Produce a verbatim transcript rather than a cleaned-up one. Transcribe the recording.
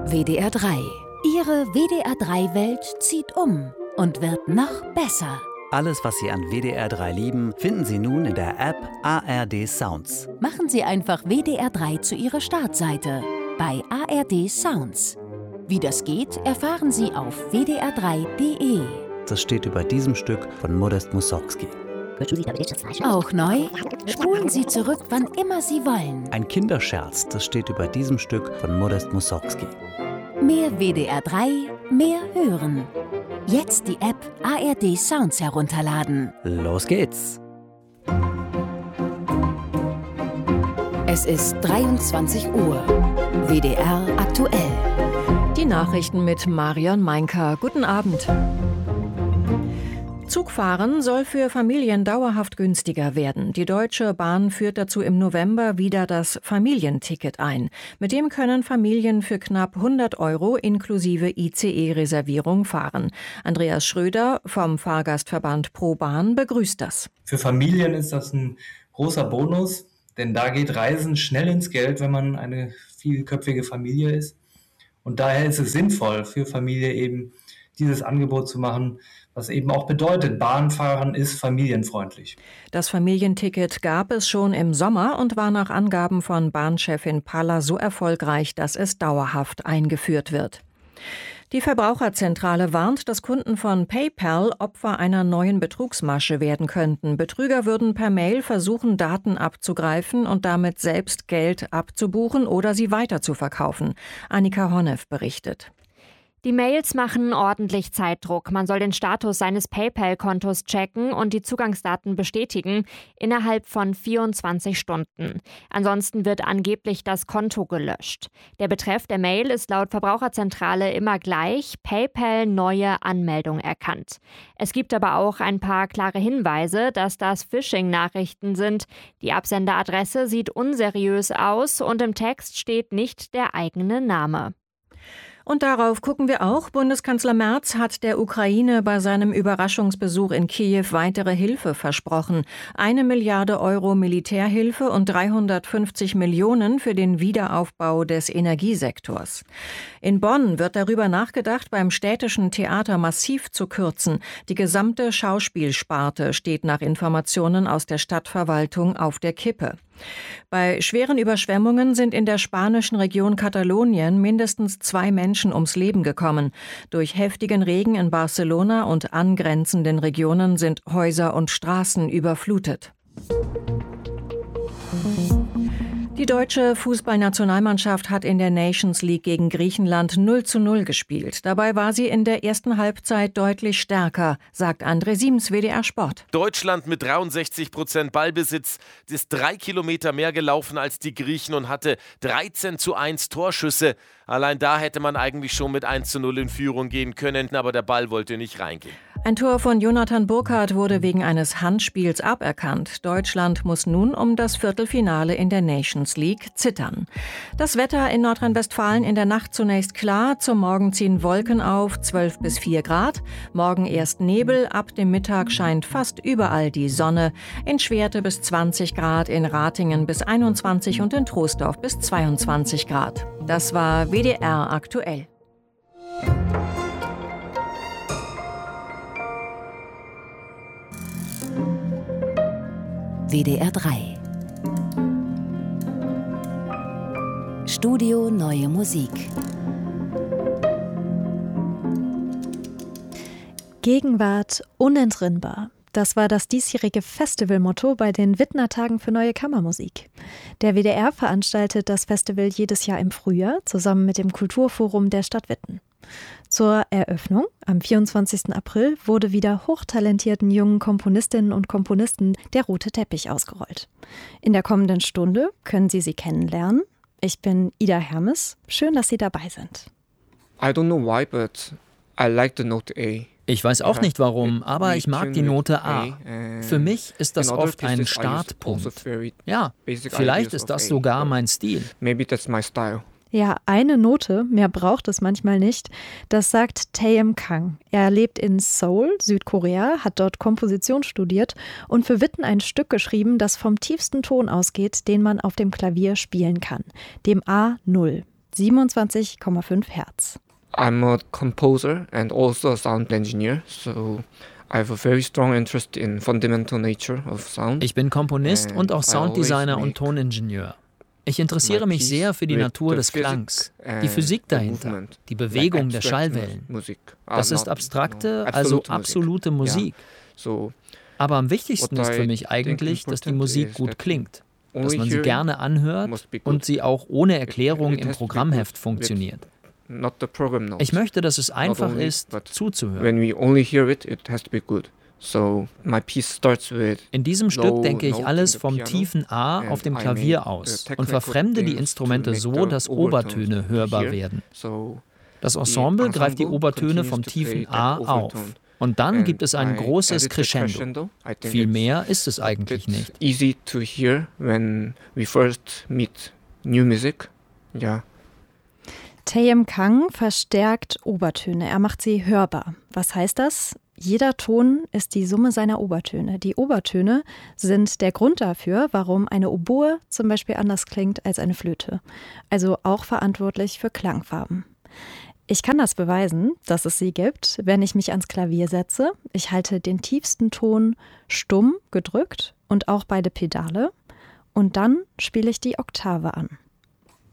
W D R drei. Ihre W D R drei Welt zieht um und wird noch besser. Alles, was Sie an W D R drei lieben, finden Sie nun in der App A R D Sounds. Machen Sie einfach W D R drei zu Ihrer Startseite bei A R D Sounds. Wie das geht, erfahren Sie auf w d r drei punkt d e. Das steht über diesem Stück von Modest Mussorgsky. Auch neu? Spulen Sie zurück, wann immer Sie wollen. Ein Kinderscherz, das steht über diesem Stück von Modest Mussorgsky. Mehr W D R drei, mehr hören. Jetzt die App A R D Sounds herunterladen. Los geht's! Es ist dreiundzwanzig Uhr. W D R aktuell. Die Nachrichten mit Marion Meinker. Guten Abend. Zugfahren soll für Familien dauerhaft günstiger werden. Die Deutsche Bahn führt dazu im November wieder das Familienticket ein. Mit dem können Familien für knapp hundert Euro inklusive I C E-Reservierung fahren. Andreas Schröder vom Fahrgastverband ProBahn begrüßt das. Für Familien ist das ein großer Bonus, denn da geht Reisen schnell ins Geld, wenn man eine vielköpfige Familie ist. Und daher ist es sinnvoll für Familie eben dieses Angebot zu machen, was eben auch bedeutet, Bahnfahren ist familienfreundlich. Das Familienticket gab es schon im Sommer und war nach Angaben von Bahnchefin Paller so erfolgreich, dass es dauerhaft eingeführt wird. Die Verbraucherzentrale warnt, dass Kunden von PayPal Opfer einer neuen Betrugsmasche werden könnten. Betrüger würden per Mail versuchen, Daten abzugreifen und damit selbst Geld abzubuchen oder sie weiterzuverkaufen. Annika Honneff berichtet. Die Mails machen ordentlich Zeitdruck. Man soll den Status seines PayPal-Kontos checken und die Zugangsdaten bestätigen innerhalb von vierundzwanzig Stunden. Ansonsten wird angeblich das Konto gelöscht. Der Betreff der Mail ist laut Verbraucherzentrale immer gleich: PayPal neue Anmeldung erkannt. Es gibt aber auch ein paar klare Hinweise, dass das Phishing-Nachrichten sind. Die Absenderadresse sieht unseriös aus und im Text steht nicht der eigene Name. Und darauf gucken wir auch. Bundeskanzler Merz hat der Ukraine bei seinem Überraschungsbesuch in Kiew weitere Hilfe versprochen. Eine Milliarde Euro Militärhilfe und dreihundertfünfzig Millionen für den Wiederaufbau des Energiesektors. In Bonn wird darüber nachgedacht, beim Städtischen Theater massiv zu kürzen. Die gesamte Schauspielsparte steht nach Informationen aus der Stadtverwaltung auf der Kippe. Bei schweren Überschwemmungen sind in der spanischen Region Katalonien mindestens zwei Menschen ums Leben gekommen. Durch heftigen Regen in Barcelona und angrenzenden Regionen sind Häuser und Straßen überflutet. Die deutsche Fußballnationalmannschaft hat in der Nations League gegen Griechenland null zu null gespielt. Dabei war sie in der ersten Halbzeit deutlich stärker, sagt André Siems, W D R Sport. Deutschland mit dreiundsechzig Prozent Ballbesitz ist drei Kilometer mehr gelaufen als die Griechen und hatte dreizehn zu eins Torschüsse. Allein da hätte man eigentlich schon mit eins zu null in Führung gehen können, aber der Ball wollte nicht reingehen. Ein Tor von Jonathan Burkhardt wurde wegen eines Handspiels aberkannt. Deutschland muss nun um das Viertelfinale in der Nations League zittern. Das Wetter in Nordrhein-Westfalen in der Nacht zunächst klar. Zum Morgen ziehen Wolken auf, zwölf bis vier Grad. Morgen erst Nebel, ab dem Mittag scheint fast überall die Sonne. In Schwerte bis zwanzig Grad, in Ratingen bis einundzwanzig und in Troisdorf bis zweiundzwanzig Grad. Das war W D R aktuell. W D R drei. Studio Neue Musik. Gegenwart unentrinnbar. Das war das diesjährige Festivalmotto bei den Wittner-Tagen für Neue Kammermusik. Der W D R veranstaltet das Festival jedes Jahr im Frühjahr zusammen mit dem Kulturforum der Stadt Witten. Zur Eröffnung am vierundzwanzigsten April wurde wieder hochtalentierten jungen Komponistinnen und Komponisten der rote Teppich ausgerollt. In der kommenden Stunde können Sie sie kennenlernen. Ich bin Ida Hermes. Schön, dass Sie dabei sind. I don't know why, but I like the note A. Ich weiß auch nicht warum, aber ich mag die Note A. Für mich ist das oft ein Startpunkt. Ja, vielleicht ist das sogar mein Stil. Maybe that's my style. Ja, eine Note, mehr braucht es manchmal nicht. Das sagt Taeyam Kang. Er lebt in Seoul, Südkorea, hat dort Komposition studiert und für Witten ein Stück geschrieben, das vom tiefsten Ton ausgeht, den man auf dem Klavier spielen kann, dem A null. siebenundzwanzig Komma fünf Hertz. I'm a composer and also a sound engineer, so I have a very strong interest in fundamental nature of sound. Ich bin Komponist und auch Sounddesigner und Toningenieur. Ich interessiere mich sehr für die Natur des Klangs, die Physik dahinter, die Bewegung der Schallwellen. Das ist abstrakte, also absolute Musik. Aber am wichtigsten ist für mich eigentlich, dass die Musik gut klingt, dass man sie gerne anhört und sie auch ohne Erklärung im Programmheft funktioniert. Ich möchte, dass es einfach ist, zuzuhören. In diesem Stück denke ich alles vom tiefen A auf dem Klavier aus und verfremde die Instrumente so, dass Obertöne hörbar werden. Das Ensemble greift die Obertöne vom tiefen A auf. Und dann gibt es ein großes Crescendo. Viel mehr ist es eigentlich nicht. Easy to hear when we first meet new music. Ja. Taeyam Kang verstärkt Obertöne. Er macht sie hörbar. Was heißt das? Jeder Ton ist die Summe seiner Obertöne. Die Obertöne sind der Grund dafür, warum eine Oboe zum Beispiel anders klingt als eine Flöte. Also auch verantwortlich für Klangfarben. Ich kann das beweisen, dass es sie gibt, wenn ich mich ans Klavier setze. Ich halte den tiefsten Ton stumm gedrückt und auch beide Pedale. Und dann spiele ich die Oktave an.